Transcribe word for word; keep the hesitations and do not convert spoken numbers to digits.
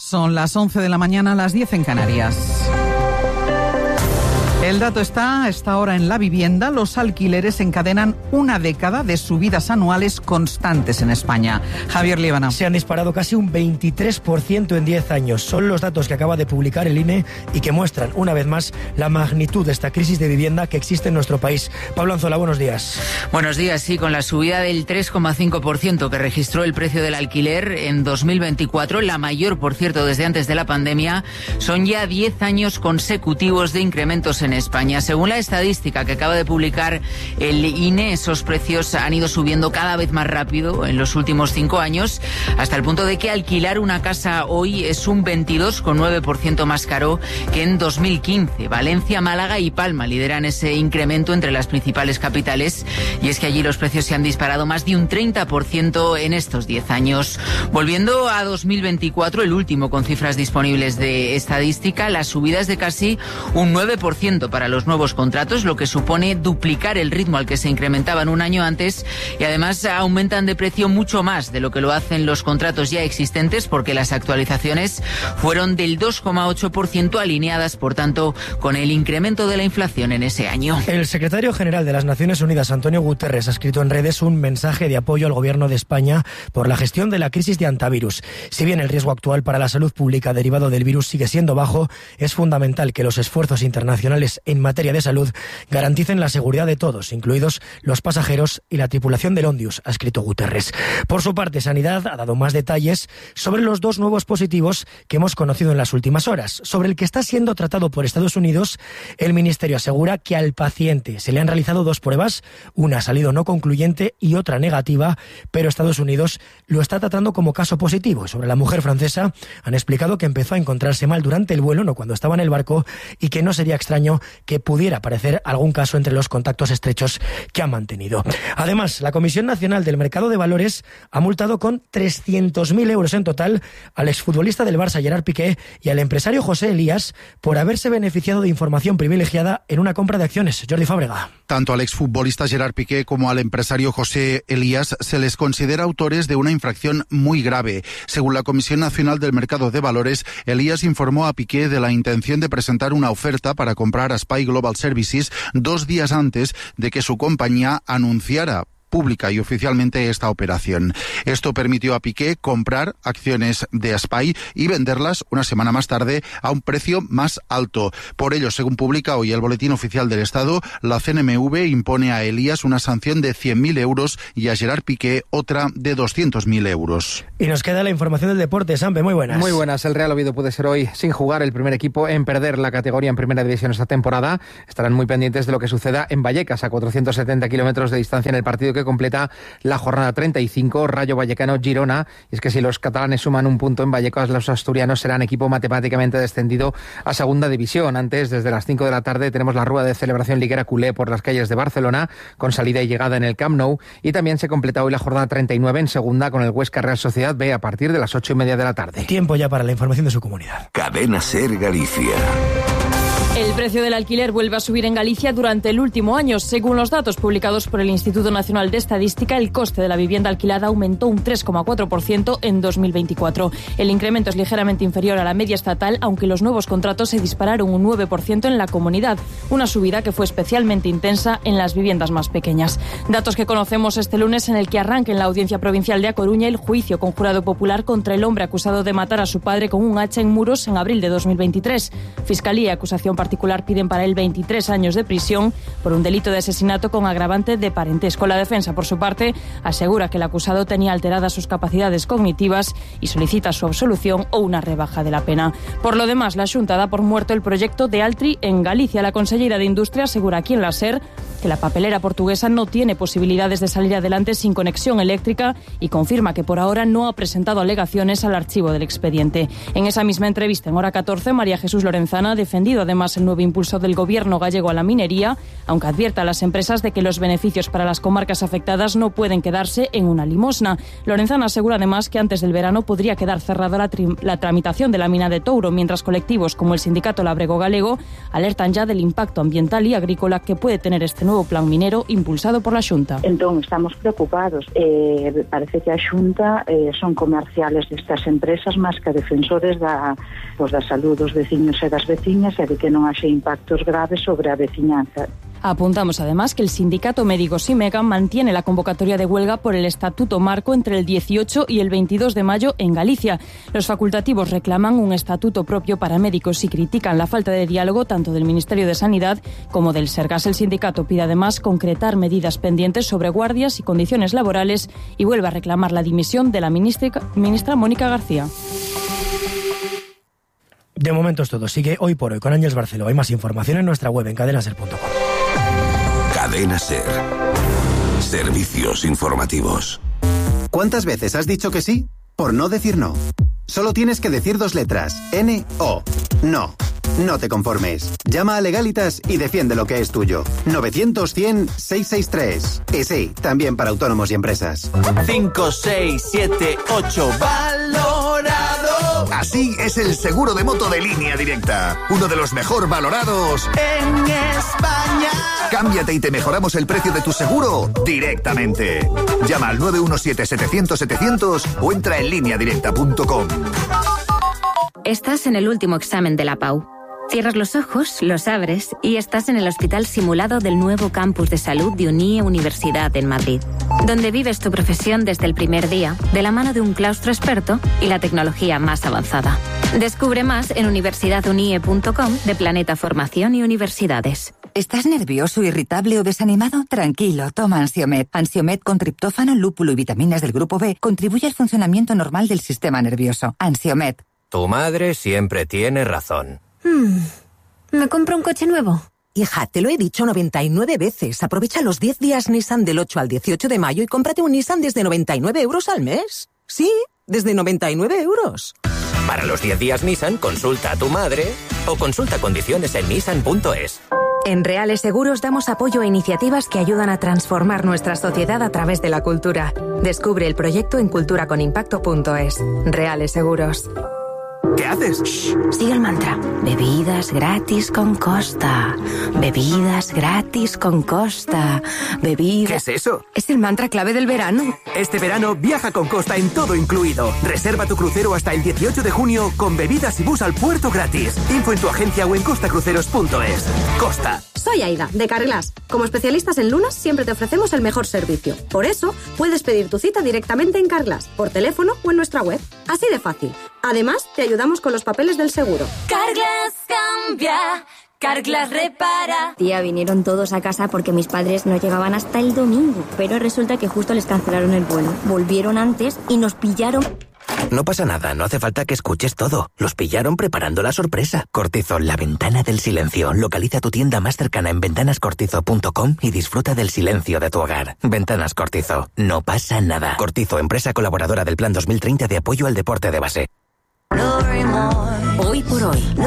Son las once de la mañana, las diez en Canarias. El dato está a esta hora en la vivienda. Los alquileres encadenan una década de subidas anuales constantes en España. Javier Líbana. Se han disparado casi un veintitrés por ciento en diez años. Son los datos que acaba de publicar el I N E y que muestran una vez más la magnitud de esta crisis de vivienda que existe en nuestro país. Pablo Anzola, buenos días. Buenos días, sí, con la subida del tres coma cinco por ciento que registró el precio del alquiler en dos mil veinticuatro, la mayor, por cierto, desde antes de la pandemia, son ya diez años consecutivos de incrementos en España. Según la estadística que acaba de publicar el I N E, esos precios han ido subiendo cada vez más rápido en los últimos cinco años, hasta el punto de que alquilar una casa hoy es un veintidós coma nueve por ciento más caro que en dos mil quince. Valencia, Málaga y Palma lideran ese incremento entre las principales capitales, y es que allí los precios se han disparado más de un treinta por ciento en estos diez años. Volviendo a dos mil veinticuatro, el último con cifras disponibles de estadística, la subida es de casi un nueve por ciento para los nuevos contratos, lo que supone duplicar el ritmo al que se incrementaban un año antes, y además aumentan de precio mucho más de lo que lo hacen los contratos ya existentes, porque las actualizaciones fueron del dos coma ocho por ciento, alineadas por tanto con el incremento de la inflación en ese año. El secretario general de las Naciones Unidas, Antonio Guterres, ha escrito en redes un mensaje de apoyo al gobierno de España por la gestión de la crisis de antivirus. Si bien el riesgo actual para la salud pública derivado del virus sigue siendo bajo, es fundamental que los esfuerzos internacionales en materia de salud garanticen la seguridad de todos, incluidos los pasajeros y la tripulación del Ondius, ha escrito Guterres. Por su parte, Sanidad ha dado más detalles sobre los dos nuevos positivos que hemos conocido en las últimas horas. Sobre el que está siendo tratado por Estados Unidos, el Ministerio asegura que al paciente se le han realizado dos pruebas, una ha salido no concluyente y otra negativa, pero Estados Unidos lo está tratando como caso positivo. Sobre la mujer francesa, han explicado que empezó a encontrarse mal durante el vuelo, no cuando estaba en el barco, y que no sería extraño que pudiera aparecer algún caso entre los contactos estrechos que ha mantenido. Además, la Comisión Nacional del Mercado de Valores ha multado con trescientos mil euros en total al exfutbolista del Barça, Gerard Piqué, y al empresario José Elías por haberse beneficiado de información privilegiada en una compra de acciones. Jordi Fábrega. Tanto al exfutbolista Gerard Piqué como al empresario José Elías se les considera autores de una infracción muy grave. Según la Comisión Nacional del Mercado de Valores, Elías informó a Piqué de la intención de presentar una oferta para comprar a Spy Global Services dos días antes de que su compañía anunciara pública y oficialmente esta operación. Esto permitió a Piqué comprar acciones de Aspy y venderlas una semana más tarde a un precio más alto. Por ello, según publica hoy el Boletín Oficial del Estado, la C N M V impone a Elías una sanción de cien mil euros y a Gerard Piqué otra de doscientos mil euros. Y nos queda la información del deporte. Sampe, muy buenas. Muy buenas. El Real Oviedo puede ser hoy, sin jugar, el primer equipo en perder la categoría en Primera División esta temporada. Estarán muy pendientes de lo que suceda en Vallecas, a cuatrocientos setenta kilómetros de distancia, en el partido que completa la jornada treinta y cinco, Rayo Vallecano-Girona. Y es que si los catalanes suman un punto en Vallecas, los asturianos serán equipo matemáticamente descendido a segunda división. Antes, desde las cinco de la tarde, tenemos la rueda de celebración liguera culé por las calles de Barcelona, con salida y llegada en el Camp Nou. Y también se completa hoy la jornada treinta y nueve en segunda, con el Huesca Real Sociedad B a partir de las ocho y media de la tarde. Tiempo ya para la información de su comunidad. Cadena Ser Galicia. El precio del alquiler vuelve a subir en Galicia durante el último año. Según los datos publicados por el Instituto Nacional de Estadística, el coste de la vivienda alquilada aumentó un tres coma cuatro por ciento en dos mil veinticuatro. El incremento es ligeramente inferior a la media estatal, aunque los nuevos contratos se dispararon un nueve por ciento en la comunidad, una subida que fue especialmente intensa en las viviendas más pequeñas. Datos que conocemos este lunes, en el que arranca en la Audiencia Provincial de A Coruña el juicio con jurado popular contra el hombre acusado de matar a su padre con un hacha en Muros en abril de dos mil veintitrés. Fiscalía y acusación particular piden para él veintitrés años de prisión por un delito de asesinato con agravante de parentesco. La defensa, por su parte, asegura que el acusado tenía alteradas sus capacidades cognitivas y solicita su absolución o una rebaja de la pena. Por lo demás, la Xunta da por muerto el proyecto de Altri en Galicia. La consellera de Industria asegura aquí en la SER que la papelera portuguesa no tiene posibilidades de salir adelante sin conexión eléctrica y confirma que por ahora no ha presentado alegaciones al archivo del expediente. En esa misma entrevista, en Hora catorce, María Jesús Lorenzana ha defendido además el nuevo impulso del gobierno gallego a la minería, aunque advierta a las empresas de que los beneficios para las comarcas afectadas no pueden quedarse en una limosna. Lorenzana asegura además que antes del verano podría quedar cerrada la, tri- la tramitación de la mina de Touro, mientras colectivos como el sindicato Labrego Galego alertan ya del impacto ambiental y agrícola que puede tener este nuevo nuevo plan minero impulsado por la Xunta. Entón, estamos preocupados. Eh, parece que a Xunta eh, son comerciales destas empresas máis que defensores da, pues, da salud dos veciños e das veciñas e de que non haxe impactos graves sobre a veciñanza. Apuntamos además que el sindicato médico SIMECA mantiene la convocatoria de huelga por el Estatuto Marco entre el dieciocho y el veintidós de mayo en Galicia. Los facultativos reclaman un estatuto propio para médicos y critican la falta de diálogo tanto del Ministerio de Sanidad como del Sergas. El sindicato pide además concretar medidas pendientes sobre guardias y condiciones laborales y vuelve a reclamar la dimisión de la ministra, ministra Mónica García. De momento es todo. Sigue Hoy por Hoy con Ángeles Barceló. Hay más información en nuestra web en cadena ser punto com. Cadena Ser. Servicios informativos. ¿Cuántas veces has dicho que sí? Por no decir no. Solo tienes que decir dos letras. N O. No. No te conformes. Llama a Legalitas y defiende lo que es tuyo. novecientos cien seiscientos sesenta y tres. Y sí, también para autónomos y empresas. cinco, seis, siete, ocho. Valorado. Así es el seguro de moto de Línea Directa. Uno de los mejor valorados en España. Cámbiate y te mejoramos el precio de tu seguro directamente. Llama al nueve uno siete, setecientos, setecientos o entra en línea directa punto com. Estás en el último examen de la PAU. Cierras los ojos, los abres y estás en el hospital simulado del nuevo campus de salud de UNIE Universidad en Madrid, donde vives tu profesión desde el primer día, de la mano de un claustro experto y la tecnología más avanzada. Descubre más en universidad unie punto com de Planeta Formación y Universidades. ¿Estás nervioso, irritable o desanimado? Tranquilo, toma Ansiomed. Ansiomed con triptófano, lúpulo y vitaminas del grupo B contribuye al funcionamiento normal del sistema nervioso. Ansiomed. Tu madre siempre tiene razón. Hmm. ¿Me compro un coche nuevo? Hija, te lo he dicho noventa y nueve veces. Aprovecha los diez días Nissan del ocho al dieciocho de mayo y cómprate un Nissan desde noventa y nueve euros al mes. Sí, desde noventa y nueve euros. Para los diez días Nissan, consulta a tu madre o consulta condiciones en nissan punto es. En Reales Seguros damos apoyo a iniciativas que ayudan a transformar nuestra sociedad a través de la cultura. Descubre el proyecto en cultura con impacto punto es. Reales Seguros. ¿Qué haces? Shh, sigue el mantra. Bebidas gratis con Costa. Bebidas gratis con Costa. Bebidas... ¿Qué es eso? Es el mantra clave del verano. Este verano viaja con Costa en todo incluido. Reserva tu crucero hasta el dieciocho de junio con bebidas y bus al puerto gratis. Info en tu agencia o en costa cruceros punto es. Costa. Soy Aida, de Carglass. Como especialistas en lunas, siempre te ofrecemos el mejor servicio. Por eso, puedes pedir tu cita directamente en Carglass, por teléfono o en nuestra web. Así de fácil. Además, te ayudamos con los papeles del seguro. Carglass cambia, Carglass repara. Tía, vinieron todos a casa porque mis padres no llegaban hasta el domingo. Pero resulta que justo les cancelaron el vuelo. Volvieron antes y nos pillaron... No pasa nada, no hace falta que escuches todo. Los pillaron preparando la sorpresa. Cortizol, la ventana del silencio. Localiza tu tienda más cercana en ventanas cortizo punto com y disfruta del silencio de tu hogar. Ventanas Cortizo, no pasa nada. Cortizo, empresa colaboradora del Plan dos mil treinta de apoyo al deporte de base. Hoy por hoy.